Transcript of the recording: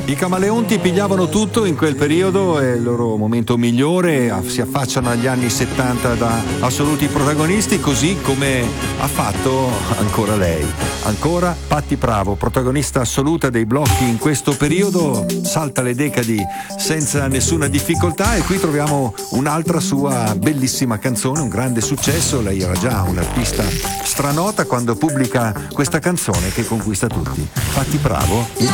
I Camaleonti pigliavano tutto in quel periodo e il loro momento migliore, si affacciano agli anni 70 da assoluti protagonisti, così come ha fatto ancora lei. Ancora Patti Pravo, protagonista assoluta dei blocchi in questo periodo, salta le decadi senza nessuna difficoltà, e qui troviamo un'altra sua bellissima canzone, un grande successo. Lei era già un'artista stranota quando pubblica questa canzone che conquista tutti. Patti Pravo.